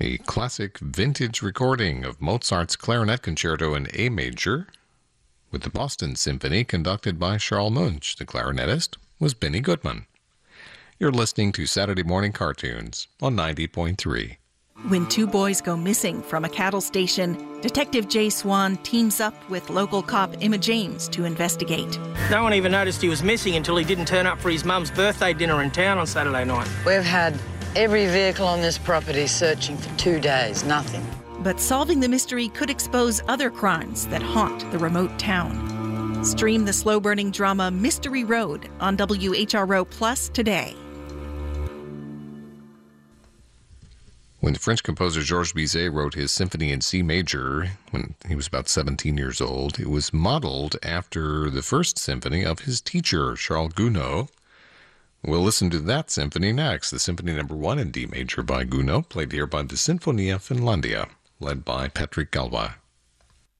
a classic vintage recording of Mozart's Clarinet Concerto in A major, with the Boston Symphony conducted by Charles Munch. The clarinetist was Benny Goodman. You're listening to Saturday Morning Cartoons on 90.3. When two boys go missing from a cattle station, Detective Jay Swan teams up with local cop Emma James to investigate. No one even noticed he was missing until he didn't turn up for his mum's birthday dinner in town on Saturday night. We've had every vehicle on this property searching for 2 days, nothing. But solving the mystery could expose other crimes that haunt the remote town. Stream the slow-burning drama Mystery Road on WHRO Plus today. When the French composer Georges Bizet wrote his symphony in C major when he was about 17 years old, it was modeled after the first symphony of his teacher, Charles Gounod. We'll listen to that symphony next, the Symphony No. 1 in D major by Gounod, played here by the Sinfonia Finlandia, led by Patrick Galva.